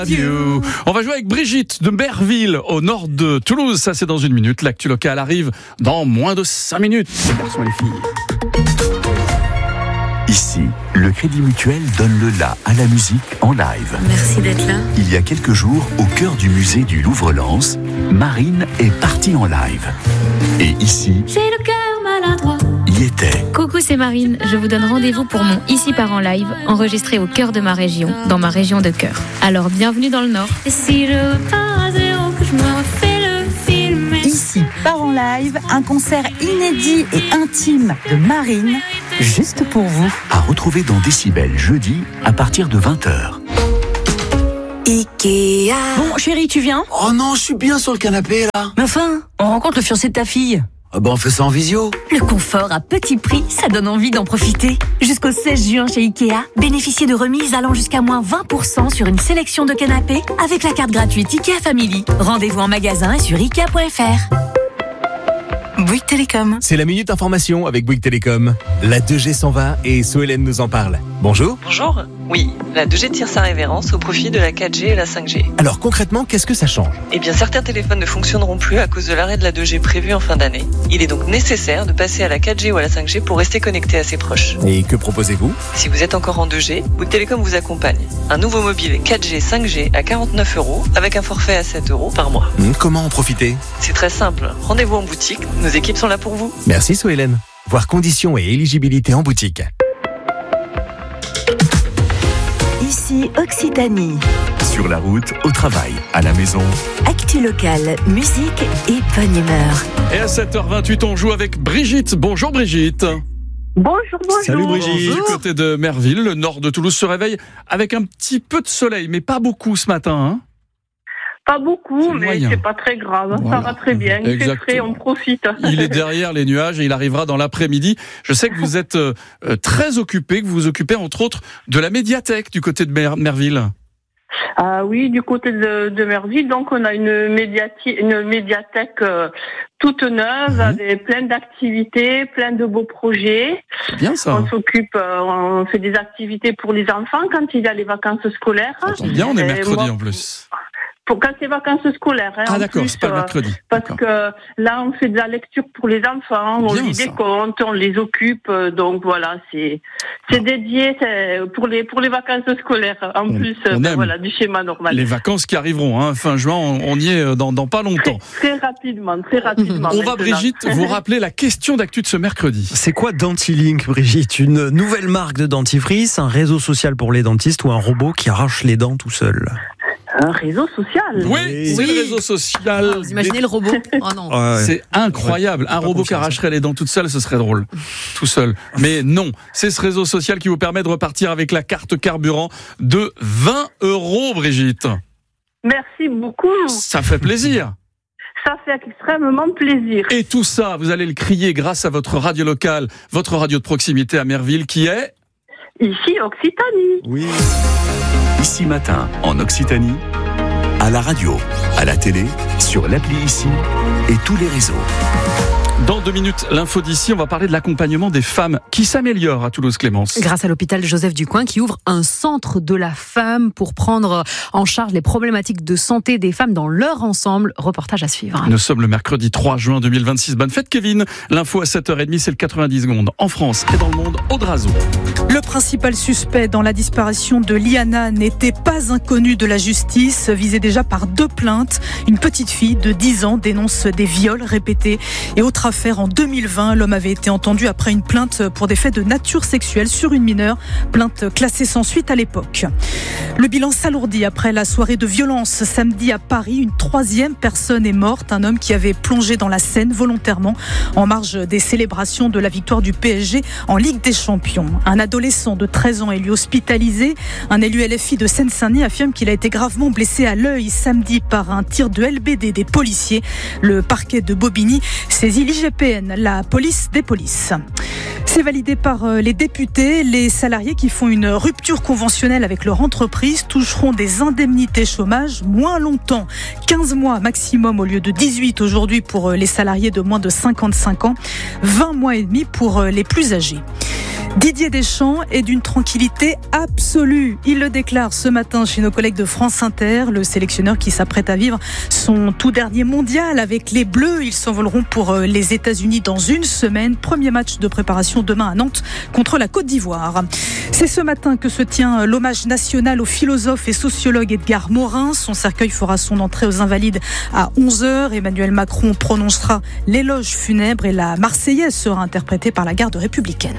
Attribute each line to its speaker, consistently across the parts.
Speaker 1: You. On va jouer avec Brigitte de Merville, au nord de Toulouse. Ça, c'est dans une minute. L'actu locale arrive dans moins de 5 minutes. Les garçons et les filles.
Speaker 2: Ici, le Crédit Mutuel donne le la à la musique en live.
Speaker 3: Merci d'être là.
Speaker 2: Il y a quelques jours, au cœur du musée du Louvre-Lens, Marine est partie en live. Et ici,
Speaker 3: J'ai le cœur maladroit.
Speaker 2: y était.
Speaker 3: Coucou, c'est Marine. Je vous donne rendez-vous pour mon Ici part en live, enregistré au cœur de ma région, dans ma région de cœur. Alors, bienvenue dans le Nord. Et si je repars à zéro, que je me refais le film.
Speaker 4: Ici part en live, un concert inédit et intime de Marine, juste pour vous.
Speaker 2: À retrouver dans Décibel jeudi à partir de 20h.
Speaker 4: Ikea. Bon, chérie, tu viens ?
Speaker 5: Oh non, je suis bien sur le canapé là.
Speaker 4: Mais enfin, on rencontre le fiancé de ta fille.
Speaker 5: Ah bah on fait ça en visio.
Speaker 4: Le confort à petit prix, ça donne envie d'en profiter. Jusqu'au 16 juin chez Ikea, bénéficiez de remises allant jusqu'à moins 20% sur une sélection de canapés avec la carte gratuite Ikea Family. Rendez-vous en magasin et sur Ikea.fr. Bouygues Télécom.
Speaker 6: C'est la Minute Information avec Bouygues Télécom. La 2G s'en va et Sohélène nous en parle. Bonjour.
Speaker 7: Bonjour. Oui, la 2G tire sa révérence au profit de la 4G et la 5G.
Speaker 6: Alors concrètement, qu'est-ce que ça change ?
Speaker 7: Eh bien, certains téléphones ne fonctionneront plus à cause de l'arrêt de la 2G prévu en fin d'année. Il est donc nécessaire de passer à la 4G ou à la 5G pour rester connecté à ses proches.
Speaker 6: Et que proposez-vous ?
Speaker 7: Si vous êtes encore en 2G, Bouygues Télécom vous accompagne. Un nouveau mobile 4G, 5G à 49 € avec un forfait à 7 € par mois.
Speaker 6: Comment en profiter ?
Speaker 7: C'est très simple. Rendez-vous en boutique. Nos équipes sont là pour vous.
Speaker 6: Merci Sohélène. Voir conditions et éligibilité en boutique.
Speaker 4: Ici Occitanie.
Speaker 2: Sur la route, au travail, à la maison.
Speaker 4: Actu locale, musique et bonne humeur.
Speaker 1: Et à 7h28, on joue avec Brigitte. Bonjour Brigitte.
Speaker 8: Bonjour.
Speaker 6: Salut Brigitte.
Speaker 1: Du côté de Merville, le nord de Toulouse se réveille avec un petit peu de soleil, mais pas beaucoup ce matin, hein.
Speaker 8: Pas beaucoup,
Speaker 1: C'est
Speaker 8: mais
Speaker 1: moyen.
Speaker 8: c'est pas très grave.
Speaker 1: Voilà.
Speaker 8: Ça va très bien. Il fait
Speaker 1: Exactement.
Speaker 8: frais, on profite.
Speaker 1: Il est derrière les nuages et il arrivera dans l'après-midi. Je sais que vous êtes très occupé, que vous vous occupez entre autres de la médiathèque du côté de Merville.
Speaker 8: Ah oui, du côté de Merville, donc on a une médiathèque toute neuve avec plein d'activités, plein de beaux projets.
Speaker 1: C'est bien ça.
Speaker 8: On s'occupe, on fait des activités pour les enfants quand il y a les vacances scolaires.
Speaker 1: Ça tombe bien, on est
Speaker 8: Et
Speaker 1: mercredi
Speaker 8: moi,
Speaker 1: en plus.
Speaker 8: Pour quand c'est vacances scolaires.
Speaker 1: Ah
Speaker 8: en
Speaker 1: d'accord,
Speaker 8: plus,
Speaker 1: c'est pas le mercredi.
Speaker 8: Parce
Speaker 1: D'accord.
Speaker 8: que là, on fait de la lecture pour les enfants, on
Speaker 1: Bien,
Speaker 8: lit
Speaker 1: ça.
Speaker 8: des contes, on les occupe. Donc voilà, c'est dédié pour les vacances scolaires. En plus,
Speaker 1: on aime.
Speaker 8: voilà, du schéma normal.
Speaker 1: Les vacances qui arriveront, hein, fin juin, on y est dans pas longtemps.
Speaker 8: Très rapidement.
Speaker 1: On va,
Speaker 8: maintenant.
Speaker 1: Brigitte, vous rappeler la question d'actu de ce mercredi.
Speaker 9: C'est quoi Dentilink, Brigitte ? Une nouvelle marque de dentifrice, un réseau social pour les dentistes ou un robot qui arrache les dents tout seul ?
Speaker 8: Un réseau social.
Speaker 1: Oui, c'est le réseau social.
Speaker 10: Vous imaginez le robot ? Oh non.
Speaker 1: C'est incroyable. Un robot qui arracherait les dents toute seule, ce serait drôle. Tout seul. Mais non, c'est ce réseau social qui vous permet de repartir avec la carte carburant de 20 €, Brigitte.
Speaker 8: Merci beaucoup.
Speaker 1: Ça fait plaisir.
Speaker 8: Ça fait extrêmement plaisir.
Speaker 1: Et tout ça, vous allez le crier grâce à votre radio locale, votre radio de proximité à Merville, qui est...
Speaker 8: Ici, Occitanie.
Speaker 6: Oui.
Speaker 2: Ici matin, en Occitanie, à la radio, à la télé, sur l'appli Ici et tous les réseaux.
Speaker 1: Dans 2 minutes, l'info d'ici, on va parler de l'accompagnement des femmes qui s'améliore à Toulouse-Clémence.
Speaker 10: Grâce à l'hôpital Joseph Ducoing qui ouvre un centre de la femme pour prendre en charge les problématiques de santé des femmes dans leur ensemble. Reportage à suivre.
Speaker 1: Nous sommes le mercredi 3 juin 2026. Bonne fête Kevin. L'info à 7h30, c'est le 90 secondes. En France et dans le monde, Audrazo.
Speaker 11: Le principal suspect dans la disparition de Liana n'était pas inconnu de la justice, visé déjà par 2 plaintes. Une petite fille de 10 ans dénonce des viols répétés. Et autre affaire, en 2020, l'homme avait été entendu après une plainte pour des faits de nature sexuelle sur une mineure. Plainte classée sans suite à l'époque. Le bilan s'alourdit après la soirée de violence samedi à Paris. Une 3e personne est morte. Un homme qui avait plongé dans la Seine volontairement en marge des célébrations de la victoire du PSG en Ligue des Champions. Un adolescent de 13 ans est lui hospitalisé. Un élu LFI de Seine-Saint-Denis affirme qu'il a été gravement blessé à l'œil samedi par un tir de LBD des policiers. Le parquet de Bobigny saisit l'IGPN, la police des polices. C'est validé par les députés. Les salariés qui font une rupture conventionnelle avec leur entreprise toucheront des indemnités chômage moins longtemps. 15 mois maximum au lieu de 18 aujourd'hui pour les salariés de moins de 55 ans. 20 mois et demi pour les plus âgés. Didier Deschamps est d'une tranquillité absolue. Il le déclare ce matin chez nos collègues de France Inter. Le sélectionneur qui s'apprête à vivre son tout dernier mondial avec les Bleus. Ils s'envoleront pour les États-Unis dans une semaine. Premier match de préparation demain à Nantes contre la Côte d'Ivoire. C'est ce matin que se tient l'hommage national au philosophe et sociologue Edgar Morin. Son cercueil fera son entrée aux Invalides à 11h. Emmanuel Macron prononcera l'éloge funèbre et la Marseillaise sera interprétée par la garde républicaine.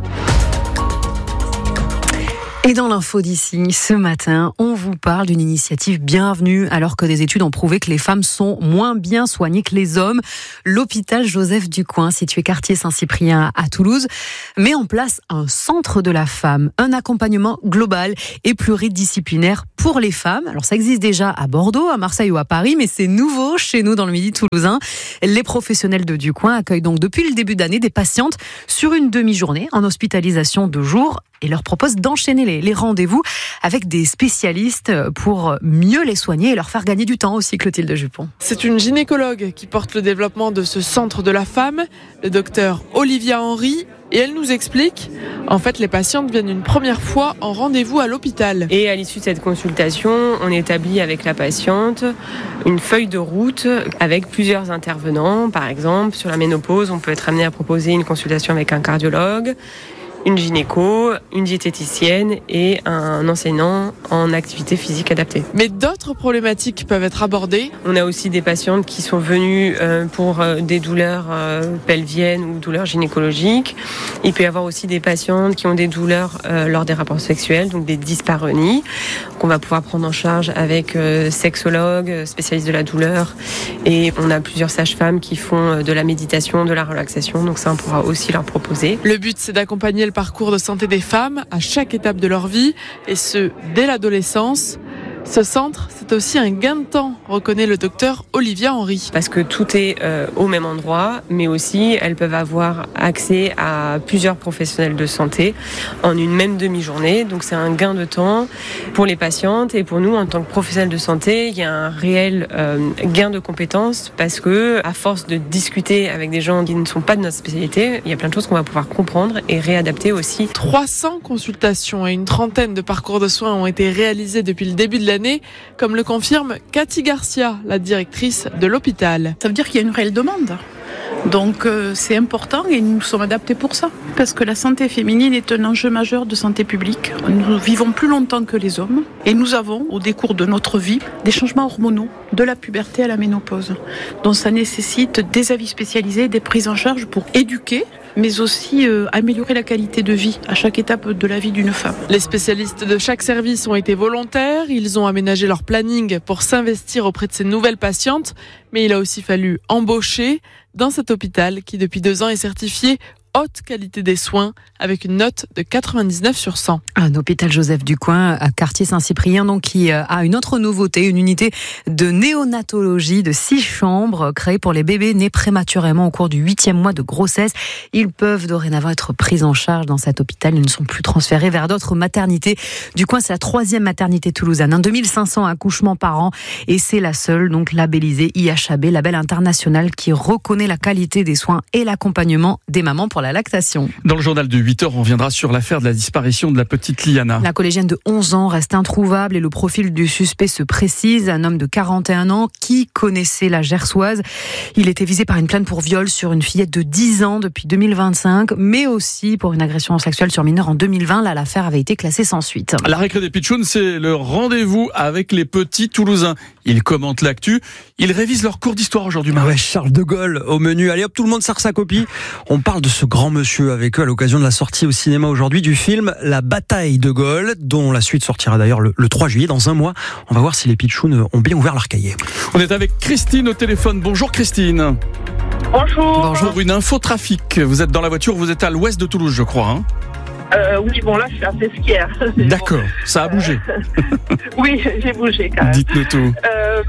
Speaker 10: Et dans l'info d'ici, ce matin, on vous parle d'une initiative bienvenue alors que des études ont prouvé que les femmes sont moins bien soignées que les hommes. L'hôpital Joseph Ducoing, situé quartier Saint-Cyprien à Toulouse, met en place un centre de la femme, un accompagnement global et pluridisciplinaire pour les femmes. Alors ça existe déjà à Bordeaux, à Marseille ou à Paris, mais c'est nouveau chez nous dans le Midi toulousain. Les professionnels de Ducoing accueillent donc depuis le début d'année des patientes sur une demi-journée en hospitalisation de jour et leur propose d'enchaîner les rendez-vous avec des spécialistes pour mieux les soigner et leur faire gagner du temps aussi, Clotilde Jupon.
Speaker 12: C'est une gynécologue qui porte le développement de ce centre de la femme, le docteur Olivia Henry. Et elle nous explique, en fait, les patientes viennent une première fois en rendez-vous à l'hôpital.
Speaker 13: Et à l'issue de cette consultation, on établit avec la patiente une feuille de route avec plusieurs intervenants. Par exemple, sur la ménopause, on peut être amené à proposer une consultation avec un cardiologue, une gynéco, une diététicienne et un enseignant en activité physique adaptée.
Speaker 12: Mais d'autres problématiques peuvent être abordées.
Speaker 13: On a aussi des patientes qui sont venues pour des douleurs pelviennes ou douleurs gynécologiques. Il peut y avoir aussi des patientes qui ont des douleurs lors des rapports sexuels, donc des dyspareunies, qu'on va pouvoir prendre en charge avec sexologues, spécialistes de la douleur. Et on a plusieurs sages-femmes qui font de la méditation, de la relaxation, donc ça on pourra aussi leur proposer.
Speaker 12: Le but, c'est d'accompagner le parcours de santé des femmes à chaque étape de leur vie, et ce, dès l'adolescence. Ce centre, c'est aussi un gain de temps, reconnaît le docteur Olivia Henry.
Speaker 13: Parce que tout est au même endroit, mais aussi elles peuvent avoir accès à plusieurs professionnels de santé en une même demi-journée. Donc c'est un gain de temps pour les patientes et pour nous en tant que professionnels de santé, il y a un réel gain de compétences parce que à force de discuter avec des gens qui ne sont pas de notre spécialité, il y a plein de choses qu'on va pouvoir comprendre et réadapter aussi.
Speaker 12: 300 consultations et une trentaine de parcours de soins ont été réalisés depuis le début de l'année, comme le confirme Cathy Garcia, la directrice de l'hôpital.
Speaker 14: Ça veut dire qu'il y a une réelle demande. Donc c'est important et nous sommes adaptés pour ça. Parce que la santé féminine est un enjeu majeur de santé publique. Nous vivons plus longtemps que les hommes et nous avons, au décours de notre vie, des changements hormonaux, de la puberté à la ménopause. Donc ça nécessite des avis spécialisés, des prises en charge pour éduquer, mais aussi améliorer la qualité de vie à chaque étape de la vie d'une femme.
Speaker 12: Les spécialistes de chaque service ont été volontaires, ils ont aménagé leur planning pour s'investir auprès de ces nouvelles patientes, mais il a aussi fallu embaucher dans cet hôpital qui depuis 2 ans est certifié haute qualité des soins avec une note de 99 sur 100.
Speaker 10: Un hôpital Joseph Ducoing à quartier Saint-Cyprien donc qui a une autre nouveauté, une unité de néonatologie de 6 chambres créée pour les bébés nés prématurément au cours du 8e mois de grossesse. Ils peuvent dorénavant être pris en charge dans cet hôpital, ils ne sont plus transférés vers d'autres maternités. Ducoing, c'est la 3e maternité toulousaine, 2500 accouchements par an et c'est la seule donc labellisée IHAB, label international qui reconnaît la qualité des soins et l'accompagnement des mamans pour la lactation.
Speaker 1: Dans le journal de 8h, on reviendra sur l'affaire de la disparition de la petite Liana.
Speaker 10: La collégienne de 11 ans reste introuvable et le profil du suspect se précise. Un homme de 41 ans qui connaissait la Gersoise. Il était visé par une plainte pour viol sur une fillette de 10 ans depuis 2025, mais aussi pour une agression sexuelle sur mineur en 2020. Là, l'affaire avait été classée sans suite.
Speaker 1: La récré des Pitchouns, c'est le rendez-vous avec les petits Toulousains. Ils commentent l'actu, ils révisent leur cours d'histoire aujourd'hui.
Speaker 9: Ah ouais, Charles de Gaulle au menu. Allez hop, tout le monde sort sa copie. On parle de ce grand monsieur avec eux à l'occasion de la sortie au cinéma aujourd'hui du film La Bataille de Gaulle, dont la suite sortira d'ailleurs le 3 juillet, dans un mois. On va voir si les Pitchouns ont bien ouvert leur cahier.
Speaker 1: On est avec Christine au téléphone. Bonjour Christine.
Speaker 8: Bonjour.
Speaker 1: Bonjour, une info trafic. Vous êtes dans la voiture, vous êtes à l'ouest de Toulouse, je crois. Hein
Speaker 8: oui, bon là je suis à Pesquière.
Speaker 1: D'accord, ça a bougé.
Speaker 8: Oui, j'ai bougé quand même.
Speaker 1: Dites-nous tout.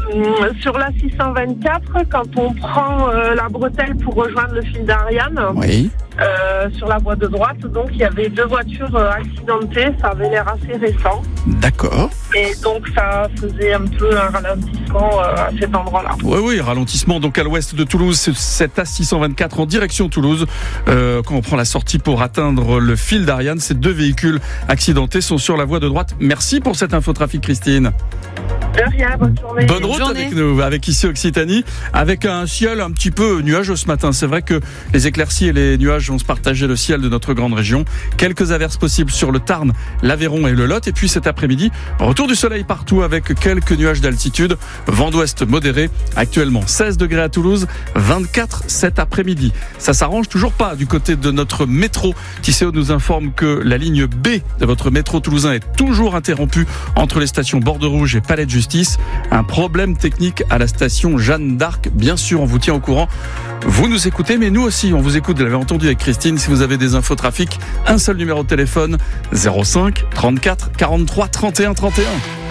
Speaker 8: sur la 624, quand on prend la bretelle pour rejoindre le fil d'Ariane,
Speaker 1: Oui.
Speaker 8: sur la voie de droite, donc il y avait 2 voitures accidentées, ça avait l'air assez récent.
Speaker 1: D'accord.
Speaker 8: Et donc ça faisait un peu un ralentissement à cet endroit-là.
Speaker 1: Oui, ralentissement donc à l'ouest de Toulouse, c'est cette A624 en direction Toulouse. Quand on prend la sortie pour atteindre le fil d'Ariane, ces 2 véhicules accidentés sont sur la voie de droite. Merci pour cette infotrafic, Christine.
Speaker 8: De rien, bonne journée.
Speaker 1: Bonne route avec nous, avec ici Occitanie, avec un ciel un petit peu nuageux ce matin. C'est vrai que les éclaircies et les nuages vont se partager le ciel de notre grande région. Quelques averses possibles sur le Tarn, l'Aveyron et le Lot. Et puis cet après-midi, retour du soleil partout avec quelques nuages d'altitude. Vent d'ouest modéré. Actuellement 16 degrés à Toulouse, 24 cet après-midi. Ça s'arrange toujours pas du côté de notre métro. Tisséo nous informe que la ligne B de votre métro toulousain est toujours interrompue entre les stations Bordeaux-Rouge et Palais de Justice. Un problème technique à la station Jeanne d'Arc. Bien sûr, on vous tient au courant. Vous nous écoutez, mais nous aussi, on vous écoute. Vous l'avez entendu avec Christine. Si vous avez des infos trafic, un seul numéro de téléphone, 05 34 43 31 31.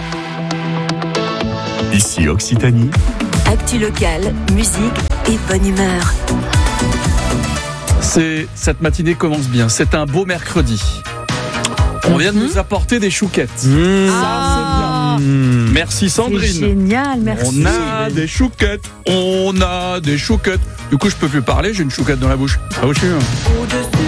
Speaker 2: Ici Occitanie.
Speaker 4: Actu locale, musique et bonne humeur.
Speaker 1: Cette matinée commence bien. C'est un beau mercredi. On vient de nous apporter des chouquettes. Ça, c'est bien. Merci Sandrine.
Speaker 10: C'est génial, merci.
Speaker 1: On a des chouquettes. Du coup, je peux plus parler. J'ai une chouquette dans la bouche. Ah, oui, je suis.